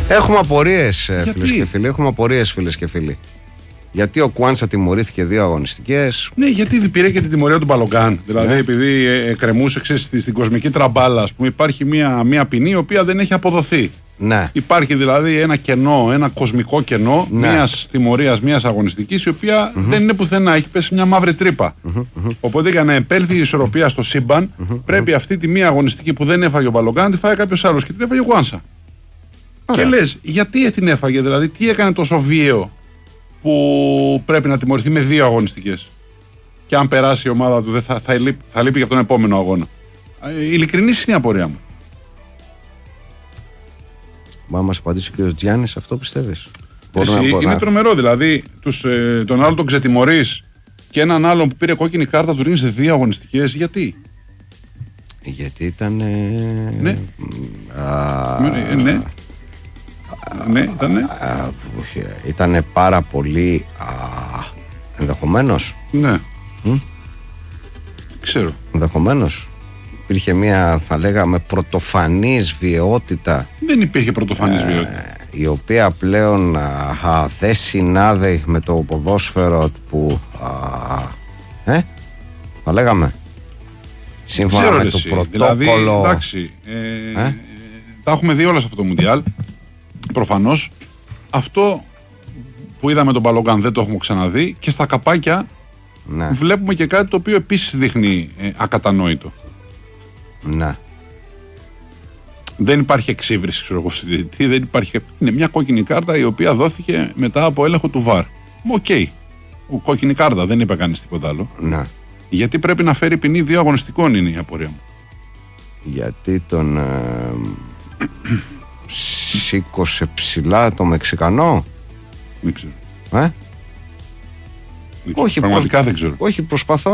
Έχουμε απορίες, φίλες και φίλοι. Γιατί ο Κουάνσα τιμωρήθηκε 2 αγωνιστικές. Ναι, γιατί πήρε και την τιμωρία του Μπαλογκάν. Δηλαδή, επειδή κρεμούσε στην κοσμική τραμπάλα, ας πούμε, υπάρχει μια ποινή η οποία δεν έχει αποδοθεί. Ναι. Υπάρχει δηλαδή ένα κενό, ένα κοσμικό κενό μιας τιμωρίας, μιας αγωνιστικής, η οποία δεν είναι πουθενά. Έχει πέσει μια μαύρη τρύπα. Οπότε για να επέλθει η ισορροπία στο σύμπαν, πρέπει αυτή τη μία αγωνιστική που δεν έφαγε ο Μπαλογκάν να τη φάει κάποιος άλλος και την έφαγε ο Κουάνσα. Και λες, γιατί την έφαγε, δηλαδή, τι έκανε τόσο βίαιο που πρέπει να τιμωρηθεί με 2 αγωνιστικές. Και αν περάσει η ομάδα του, θα λείπει για τον επόμενο αγώνα. Ειλικρινής είναι η απορία μου. Μα μας απαντήσει ο κ. Τζιάννης, αυτό πιστεύεις? Είναι τρομερό, δηλαδή τον άλλο τον ξετιμωρείς και έναν άλλον που πήρε κόκκινη κάρτα του ρίχνεις σε 2 αγωνιστικές. Γιατί? Γιατί ήταν. Ναι. Ναι, ήταν πάρα πολύ ενδεχομένως. Ναι. Ξέρω. Ενδεχομένως. Υπήρχε μια, θα λέγαμε, πρωτοφανής βιαιότητα. Δεν υπήρχε πρωτοφανής βιαιότητα. Η οποία πλέον δεν συνάδει με το ποδόσφαιρο που θα λέγαμε σύμφωνα με το πρωτόκολλο. Δηλαδή, εντάξει, τα έχουμε δει όλα σε αυτό το Μουντιάλ. Προφανώς αυτό που είδαμε τον Μπαλογκάν δεν το έχουμε ξαναδεί, και στα καπάκια βλέπουμε και κάτι το οποίο επίσης δείχνει ακατανόητο. Ναι. Δεν υπάρχει εξύβριση, ξέρω εγώ, δεν υπάρχει. Είναι μια κόκκινη κάρτα η οποία δόθηκε μετά από έλεγχο του ΒΑΡ. Οκ. Κόκκινη κάρτα, δεν είπε κανείς τίποτα άλλο. Ναι. Γιατί πρέπει να φέρει ποινή 2 αγωνιστικών, είναι η απορία μου. Γιατί τον σήκωσε ψηλά το Μεξικανό. Δεν ξέρω. Όχι, πραγματικά δεν ξέρω. Όχι, προσπαθώ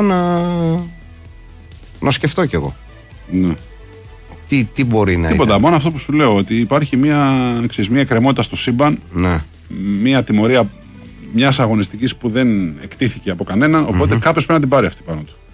να σκεφτώ κι εγώ. Ναι. Τι μπορεί να Τίποτα, ήταν. μόνο αυτό που σου λέω, ότι υπάρχει μια εκκρεμότητα στο σύμπαν, μια τιμωρία μιας αγωνιστικής που δεν εκτίθηκε από κανέναν, οπότε κάποιος πρέπει να την πάρει αυτή πάνω του.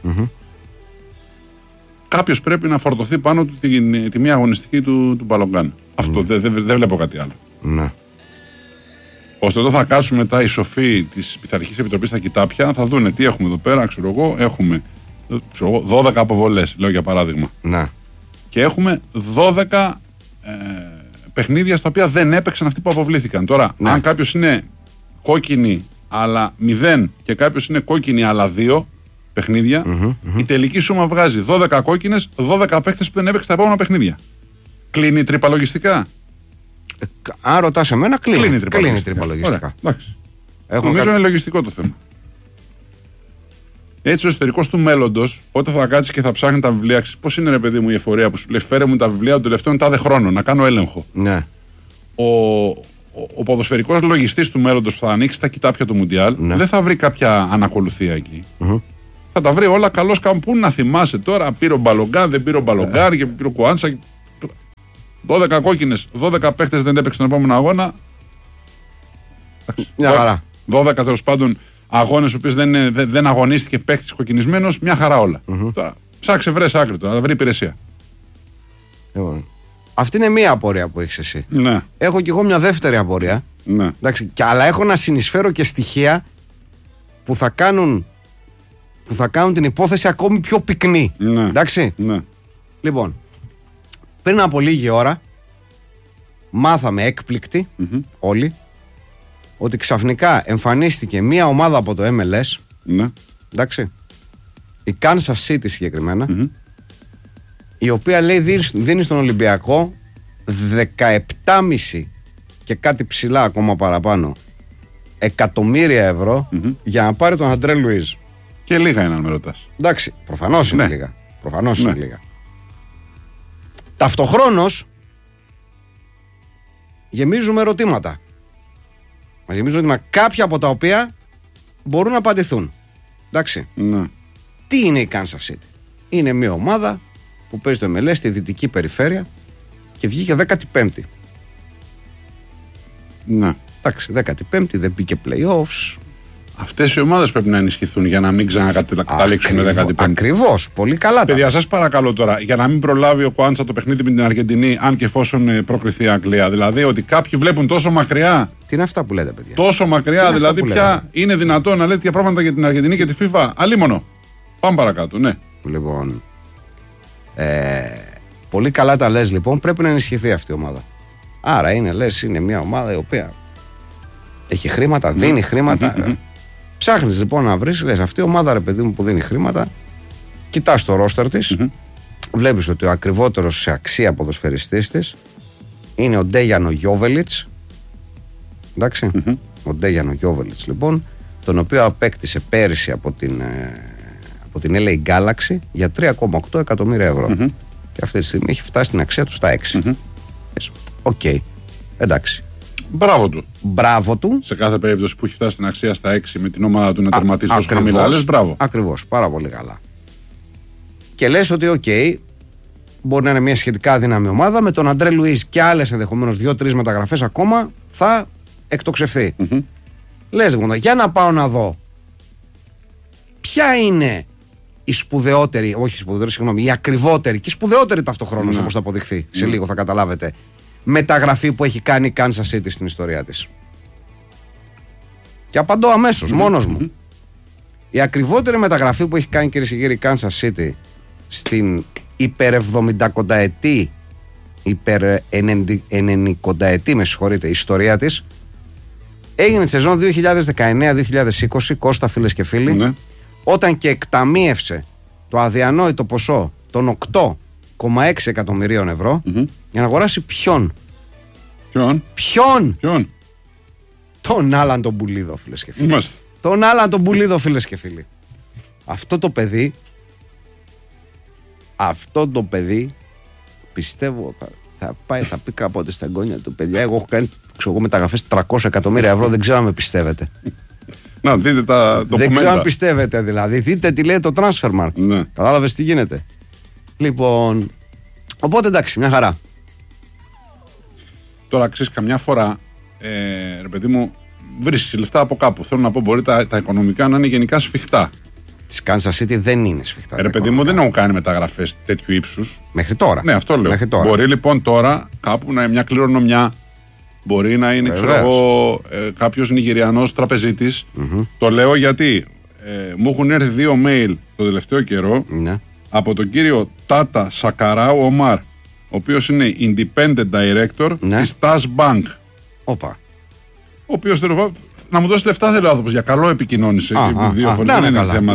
Κάποιος πρέπει να φορτωθεί πάνω του τη μία αγωνιστική του Μπαλογκάν. Αυτό, δεν βλέπω κάτι άλλο. Ναι. Ώστε εδώ θα κάτσουν μετά οι σοφοί της Πειθαρχικής Επιτροπής στα κοιτάπια, θα δούνε τι έχουμε εδώ πέρα, ξέρω εγώ, έχουμε 12 αποβολές, λέω για παράδειγμα. Ναι. Και έχουμε 12 παιχνίδια στα οποία δεν έπαιξαν αυτοί που αποβλήθηκαν. Τώρα, αν κάποιος είναι κόκκινη αλλά 0 και κάποιος είναι κόκκινη αλλά 2 παιχνίδια, η τελική σούμα βγάζει 12 κόκκινες, 12 παίχτες που δεν έπαιξαν τα επόμενα παιχνίδια. Κλείνει η τρύπα λογιστικά. Αν ρωτάς εμένα, κλείνει η τρύπα λογιστικά. Νομίζω είναι λογιστικό το θέμα. Έτσι, ο εσωτερικός του μέλλοντος, όταν θα κάτσει και θα ψάχνει τα βιβλία, πώς είναι, ρε παιδί μου, η εφορία που σου λέει: φέρε μου τα βιβλία των τελευταίων τάδε χρόνων, να κάνω έλεγχο. Ναι. Ο ποδοσφαιρικός λογιστής του μέλλοντος που θα ανοίξει τα κοιτάπια του Μουντιάλ, δεν θα βρει κάποια ανακολουθία εκεί. Θα τα βρει όλα καλώς καμπού, να θυμάσαι τώρα: πήρε ο Μπαλογκάν, δεν πήρε ο Μπαλογκάν, και πήρε ο Κουάνσα. 12 κόκκινες, 12 παίχτες δεν έπαιξαν τον επόμενο αγώνα. Μια χαρά. 12 τέλος πάντων αγώνες, ο οποίος δεν αγωνίστηκε παίχτης κοκκινισμένος, μια χαρά όλα. Τώρα ψάξε, βρες άκρη τώρα, να βρει υπηρεσία. Αυτή είναι μία απορία που έχεις εσύ. Ναι. Έχω κι εγώ μια δεύτερη απορία. Ναι. Εντάξει, αλλά έχω να συνεισφέρω και στοιχεία που θα κάνουν την υπόθεση ακόμη πιο πυκνή. Ναι. Εντάξει. Ναι. Λοιπόν, πριν από λίγη ώρα μάθαμε έκπληκτοι όλοι ότι ξαφνικά εμφανίστηκε μία ομάδα από το MLS. Ναι. Εντάξει. Η Kansas City συγκεκριμένα, η οποία λέει δίνει στον Ολυμπιακό 17,5 και κάτι ψηλά ακόμα παραπάνω εκατομμύρια ευρώ για να πάρει τον Αντρέ Λουίζ. Και λίγα είναι, αν με ρωτάς. Εντάξει, προφανώς είναι λίγα. Προφανώς είναι λίγα. Ταυτοχρόνως γεμίζουμε ερωτήματα. Μας γεμίζουν ερωτήματα, κάποια από τα οποία μπορούν να απαντηθούν. Εντάξει. Ναι. Τι είναι η Kansas City? Είναι μια ομάδα που παίζει το MLS στη δυτική περιφέρεια και βγήκε 15η. Ναι. Εντάξει, 15η, δεν μπήκε playoffs. Αυτές οι ομάδες πρέπει να ενισχυθούν για να μην ξανακαταλήξουν 15. Ακριβώς. Πολύ καλά. Παιδιά, σας παρακαλώ τώρα, για να μην προλάβει ο Κουάντσα το παιχνίδι με την Αργεντινή, αν και εφόσον προκριθεί η Αγγλία. Δηλαδή, ότι κάποιοι βλέπουν τόσο μακριά. Τι είναι αυτά που λέτε, παιδιά? Τόσο μακριά, δηλαδή, πια είναι δυνατόν να λέτε για πράγματα για την Αργεντινή και τη FIFA. Αλίμονο. Πάμε παρακάτω, ναι. Λοιπόν. Πολύ καλά τα λες, λοιπόν. Πρέπει να ενισχυθεί αυτή η ομάδα. Άρα είναι μια ομάδα η οποία έχει χρήματα, δίνει χρήματα. Ψάχνεις λοιπόν να βρεις, λες, αυτή η ομάδα, ρε παιδί μου, που δίνει χρήματα, κοιτάς το ρόστερ της, βλέπεις ότι ο ακριβότερος σε αξία ποδοσφαιριστής της είναι ο Ντέιαν Γιόβελιτς. Εντάξει, ο Ντέιαν Γιόβελιτς, λοιπόν, τον οποίο απέκτησε πέρυσι από την LA Galaxy για 3,8 εκατομμύρια ευρώ. Και αυτή τη στιγμή έχει φτάσει την αξία του στα 6. Οκ, εντάξει. Μπράβο του. Σε κάθε περίπτωση που έχει φτάσει στην αξία στα 6 με την ομάδα του να τερματίσει τόσο χαμηλά. Λες μπράβο. Ακριβώς, πάρα πολύ καλά. Και λες ότι μπορεί να είναι μια σχετικά δύναμη ομάδα, με τον Αντρέ Λουίς και άλλες ενδεχομένως 2-3 μεταγραφές ακόμα θα εκτοξευθεί. Λες λοιπόν, για να πάω να δω ποια είναι η σπουδαιότερη, όχι η σπουδαιότερη, συγγνώμη, η ακριβότερη και η σπουδαιότερη ταυτοχρόνως, όπως θα αποδειχθεί σε λίγο, θα καταλάβετε, μεταγραφή που έχει κάνει η Kansas City στην ιστορία της. Και απαντώ αμέσως, μόνος μου. Η ακριβότερη μεταγραφή που έχει κάνει, κυρίες και κύριοι, η Kansas City στην υπερ-70 υπερ-90 ιστορία της, έγινε τη σεζόν 2019-2020, Κώστα, φίλες και φίλοι, όταν και εκταμείευσε το αδιανόητο ποσό των 8,6 εκατομμυρίων ευρώ για να αγοράσει ποιον? Τον Άλαν τον Πουλίδο, φίλες και φίλοι. Τον Άλαν τον Πουλίδο, φίλες και φίλοι. Αυτό το παιδί πιστεύω θα πει κάποτε στα εγγόνια του, παιδιά, εγώ έχω κάνει μεταγραφές 300 εκατομμύρια ευρώ, δεν ξέρω αν με πιστεύετε. Να δείτε τα ντοκουμέντα. Δεν ξέρω αν πιστεύετε, δηλαδή. Δείτε τι λέει το Transfermarkt. Ναι. Κατάλαβες τι γίνεται? Λοιπόν, οπότε εντάξει, μια χαρά. Τώρα ξέρεις, καμιά φορά, ρε παιδί μου, βρίσκεις λεφτά από κάπου. Θέλω να πω, μπορεί τα οικονομικά να είναι γενικά σφιχτά. Της Kansas City δεν είναι σφιχτά. Ρε παιδί μου, δεν έχουν κάνει μεταγραφές τέτοιου ύψους. Μέχρι τώρα. Ναι, αυτό λέω. Μπορεί λοιπόν τώρα κάπου να είναι μια κληρονομιά. Μπορεί να είναι, ξέρω εγώ, κάποιος Νιγηριανός τραπεζίτης. Το λέω γιατί μου έχουν έρθει 2 mail το τελευταίο καιρό από τον κύριο Τάτα Σακαράου Ομάρ, ο οποίος είναι Independent Director της TAS Bank. Όπα. Ο οποίος να μου δώσει λεφτά θέλει ο άνθρωπος, για καλό επικοινώνησε. Να είναι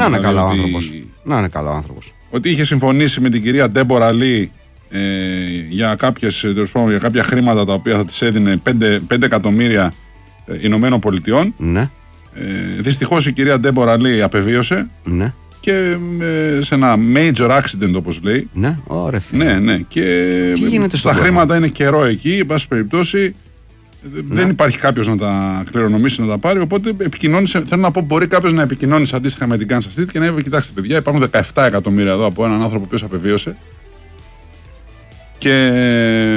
καλό άνθρωπος. Ότι είχε συμφωνήσει με την κυρία Ντέμπορα Λί για κάποια χρήματα τα οποία θα της έδινε 5 εκατομμύρια Ηνωμένων Πολιτειών. Δυστυχώς η κυρία Ντέμπορα Λί απεβίωσε και σε ένα major accident, όπως λέει. Ωραία, φίλε. Ναι, και τα χρήματα είναι καιρό εκεί, εν πάση περιπτώσει. Δεν υπάρχει κάποιος να τα κληρονομήσει, να τα πάρει. Οπότε επικοινώνησε. Θέλω να πω, μπορεί κάποιος να επικοινώνησε αντίστοιχα με την Kansas City και να είπε: κοιτάξτε, παιδιά, υπάρχουν 17 εκατομμύρια εδώ από έναν άνθρωπο ο οποίος απεβίωσε. Και